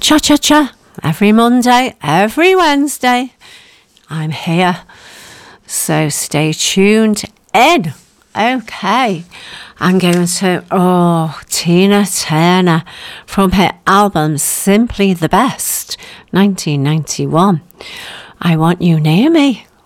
Cha-cha-cha. Every Monday, every Wednesday, I'm here. So stay tuned in. Okay. I'm going to, Tina Turner from her album Simply the Best, 1991. I Want You Near Me.